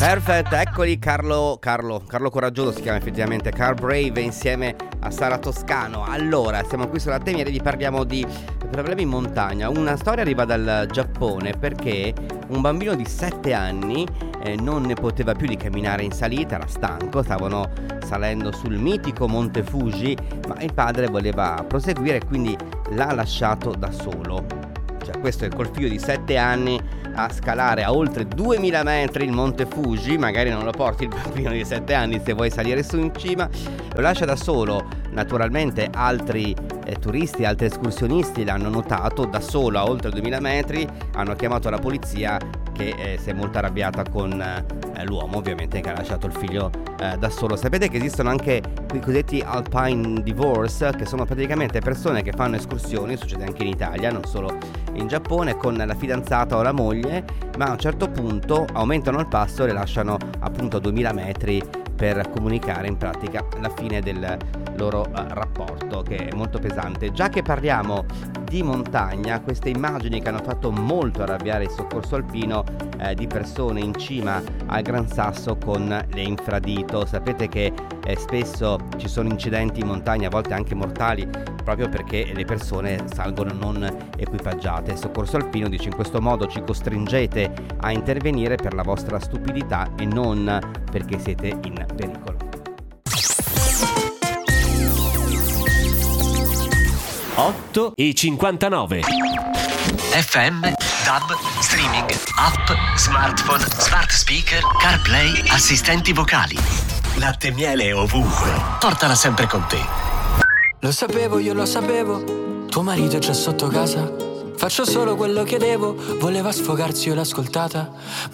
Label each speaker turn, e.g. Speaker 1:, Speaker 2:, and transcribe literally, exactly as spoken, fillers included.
Speaker 1: Perfect, eccoli Carlo, Carlo, Carlo Coraggioso si chiama effettivamente, Carl Brave insieme a Sara Toscano. Allora, siamo qui sulla Temiere, vi parliamo di problemi in montagna. Una storia arriva dal Giappone perché un bambino di sette anni eh, non ne poteva più di camminare in salita, era stanco, stavano salendo sul mitico Monte Fuji, ma il padre voleva proseguire e quindi l'ha lasciato da solo. Cioè, questo è col figlio di sette anni a scalare a oltre duemila metri il Monte Fuji. Magari non lo porti il bambino di sette anni se vuoi salire su in cima, lo lascia da solo. Naturalmente altri eh, turisti, altri escursionisti l'hanno notato da solo a oltre duemila metri, hanno chiamato la polizia che eh, si è molto arrabbiata con eh, l'uomo, ovviamente, che ha lasciato il figlio eh, da solo. Sapete che esistono anche i cosiddetti Alpine Divorce, che sono praticamente persone che fanno escursioni, succede anche in Italia, non solo in Giappone, con la fidanzata o la moglie, ma a un certo punto aumentano il passo e le lasciano appunto a duemila metri per comunicare in pratica la fine del loro uh, rapporto, che è molto pesante. Già che parliamo di montagna, queste immagini che hanno fatto molto arrabbiare il soccorso alpino eh, di persone in cima al Gran Sasso con le infradito. Sapete che eh, spesso ci sono incidenti in montagna, a volte anche mortali, proprio perché le persone salgono non equipaggiate. Il soccorso alpino dice: in questo modo ci costringete a intervenire per la vostra stupidità e non perché siete in pericolo.
Speaker 2: otto e cinquantanove.
Speaker 3: F M, D A B, streaming, app, smartphone, smart speaker, CarPlay, assistenti vocali. Latte e miele ovunque. Portala sempre con te.
Speaker 4: Lo sapevo, io lo sapevo. Tuo marito è già sotto casa. Faccio solo quello che devo. Voleva sfogarsi, io l'ho ascoltata,